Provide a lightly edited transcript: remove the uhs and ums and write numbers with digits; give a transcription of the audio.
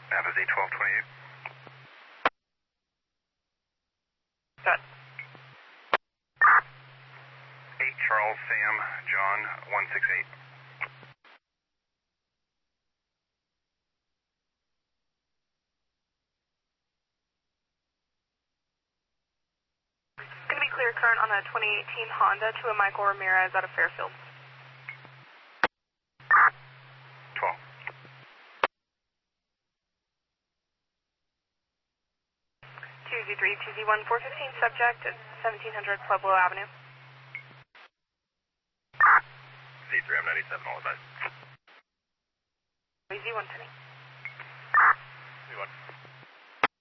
Napa Z1228. Good. 8 Charles Sam John 168. Going to be clear current on a 2018 Honda to a Michael Ramirez out of Fairfield. 12. 2Z3, 2Z1, 415, subject at 1700 Pueblo Avenue. Z3, I'm 97, all advice. Z110.